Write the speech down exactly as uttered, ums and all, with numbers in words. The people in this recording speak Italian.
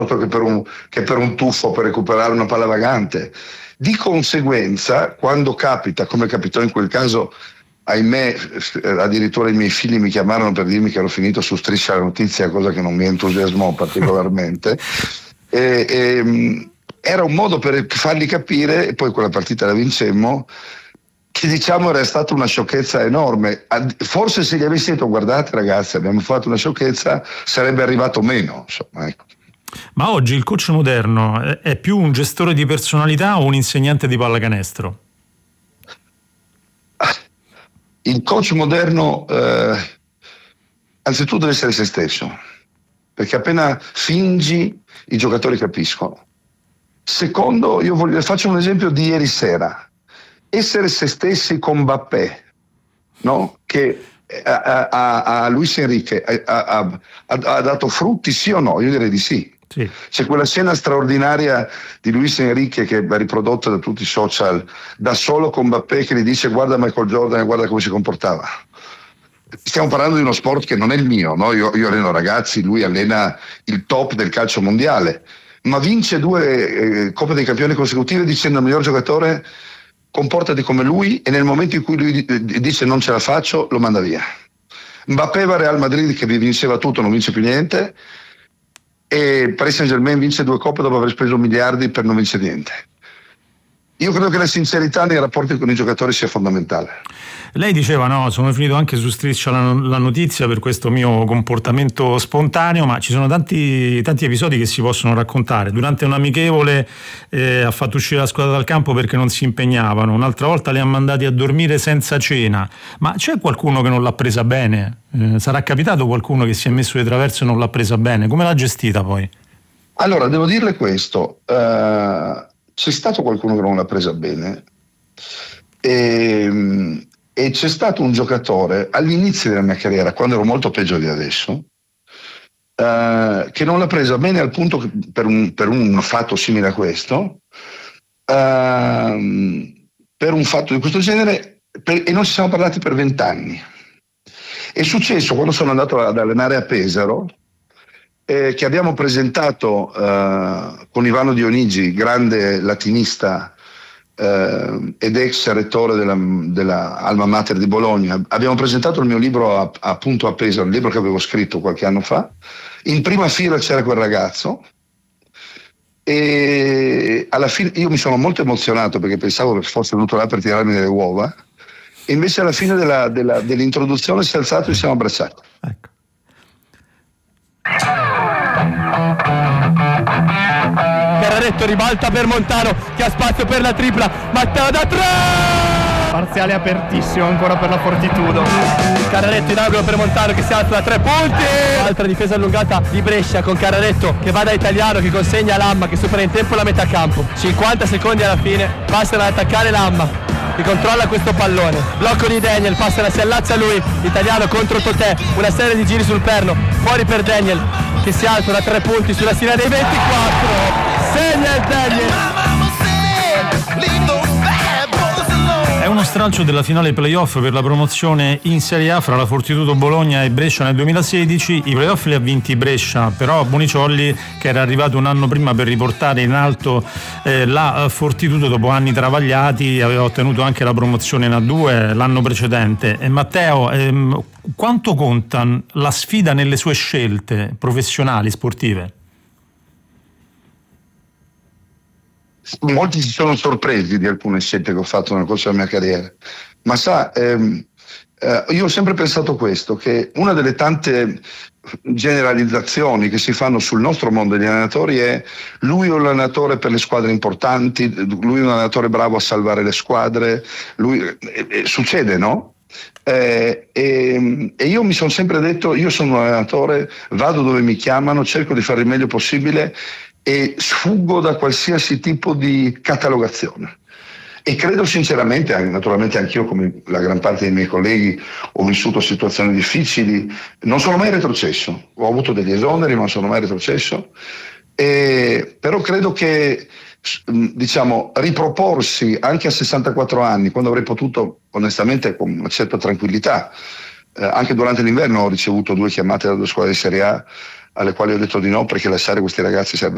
che per un, che per un tuffo per recuperare una palla vagante. Di conseguenza, quando capita, come capitò in quel caso, ahimè, addirittura i miei figli mi chiamarono per dirmi che ero finito su Striscia la Notizia, cosa che non mi entusiasmò particolarmente. e, e, era un modo per fargli capire, e poi quella partita la vincemmo, che diciamo era stata una sciocchezza enorme. Forse se gli avessi detto: guardate ragazzi, abbiamo fatto una sciocchezza, sarebbe arrivato meno, insomma, ecco. Ma oggi il coach moderno è più un gestore di personalità o un insegnante di pallacanestro? Il coach moderno eh, anzitutto deve essere se stesso, perché appena fingi i giocatori capiscono. Secondo, io voglio, faccio un esempio di ieri sera: essere se stessi con Mbappé, no? Che a, a, a Luis Enrique ha, ha, ha dato frutti, sì o no? Io direi di sì. Sì. C'è quella scena straordinaria di Luis Enrique che va riprodotta da tutti i social, da solo con Mbappé, che gli dice: guarda Michael Jordan e guarda come si comportava. Stiamo parlando di uno sport che non è il mio, no? io, io alleno ragazzi, lui allena il top del calcio mondiale, ma vince due eh, Coppe dei Campioni consecutive dicendo al miglior giocatore: comportati come lui, e nel momento in cui lui dice non ce la faccio, lo manda via. Mbappé va a Real Madrid che vinceva tutto, non vince più niente, e Paris Saint-Germain vince due coppe dopo aver speso miliardi per non vincere niente. Io credo che la sincerità nei rapporti con i giocatori sia fondamentale. Lei diceva: no, sono finito anche su Striscia la, la Notizia per questo mio comportamento spontaneo, ma ci sono tanti, tanti episodi che si possono raccontare. Durante un amichevole eh, ha fatto uscire la squadra dal campo perché non si impegnavano, un'altra volta li ha mandati a dormire senza cena. Ma c'è qualcuno che non l'ha presa bene? Eh, sarà capitato qualcuno che si è messo di traverso e non l'ha presa bene? Come l'ha gestita poi? Allora, devo dirle questo, uh, c'è stato qualcuno che non l'ha presa bene, e, e c'è stato un giocatore all'inizio della mia carriera, quando ero molto peggio di adesso, uh, che non l'ha presa bene al punto che per un, per un fatto simile a questo, uh, per un fatto di questo genere, per, e non ci siamo parlati per vent'anni. È successo quando sono andato ad allenare a Pesaro, eh, che abbiamo presentato uh, con Ivano Dionigi, grande latinista Uh, ed ex rettore della, della Alma Mater di Bologna. Abbiamo presentato il mio libro a, appunto a Pesaro, il libro che avevo scritto qualche anno fa. In prima fila c'era quel ragazzo e alla fine io mi sono molto emozionato perché pensavo che fosse venuto là per tirarmi delle uova, e invece alla fine della, della, dell'introduzione si è alzato e ci siamo abbracciati. Ecco. Carraretto ribalta per Montano che ha spazio per la tripla, Matteo da tre, parziale apertissimo ancora per la Fortitudo. Carraretto in angolo per Montano che si alza da tre punti, altra difesa allungata di Brescia con Carraretto che va da Italiano, che consegna Lamma che supera in tempo la metà campo. Cinquanta secondi alla fine, passano ad attaccare Lamma che controlla questo pallone, blocco di Daniel, passa, si allaccia lui, Italiano contro Totè, una serie di giri sul perno, fuori per Daniel che si alza da tre punti sulla stina dei ventiquattro, segna il Daniel. È uno stralcio della finale playoff per la promozione in Serie A fra la Fortitudo Bologna e Brescia nel duemilasedici. I playoff li ha vinti Brescia, però Boniciolli, che era arrivato un anno prima per riportare in alto eh, la Fortitudo dopo anni travagliati, aveva ottenuto anche la promozione in A due l'anno precedente. E Matteo, ehm, quanto conta la sfida nelle sue scelte professionali, sportive? Molti si sono sorpresi di alcune scelte che ho fatto nel corso della mia carriera, ma sa, ehm, eh, io ho sempre pensato questo, che una delle tante generalizzazioni che si fanno sul nostro mondo degli allenatori è: lui è un allenatore per le squadre importanti, lui è un allenatore bravo a salvare le squadre, lui, eh, eh, succede, no? Eh, e, e io mi sono sempre detto: io sono un allenatore, vado dove mi chiamano, cerco di fare il meglio possibile e sfuggo da qualsiasi tipo di catalogazione. E credo sinceramente, naturalmente anch'io come la gran parte dei miei colleghi ho vissuto situazioni difficili, non sono mai retrocesso, ho avuto degli esoneri ma non sono mai retrocesso, e, però credo che diciamo riproporsi anche a sessantaquattro anni, quando avrei potuto onestamente con una certa tranquillità, eh, anche durante l'inverno ho ricevuto due chiamate da due squadre di Serie A alle quali ho detto di no, perché lasciare questi ragazzi sarebbe